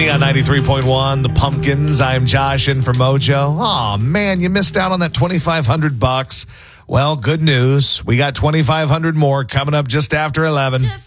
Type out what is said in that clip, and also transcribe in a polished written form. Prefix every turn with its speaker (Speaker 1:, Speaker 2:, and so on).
Speaker 1: Money on 93.1, The Pumpkins. I'm Josh in for Mojo. Oh man, you missed out on that $2,500. Well, good news. We got 2,500 more coming up just after 11.